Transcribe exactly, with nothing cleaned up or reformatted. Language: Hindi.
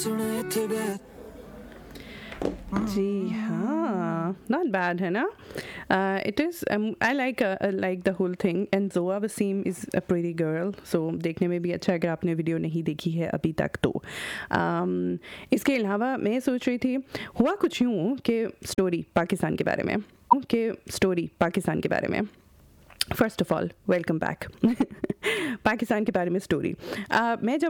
जी हाँ, नॉट बैड है ना. It is I like like the whole thing and Zoa Wasim is a pretty girl, सो देखने में भी अच्छा है अगर आपने वीडियो नहीं देखी है अभी तक तो. um, इसके अलावा मैं सोच रही थी, हुआ कुछ यूँ कि स्टोरी पाकिस्तान के बारे में कि स्टोरी पाकिस्तान के बारे में first of all welcome back. Pakistan के बारे में स्टोरी. uh, मैं जब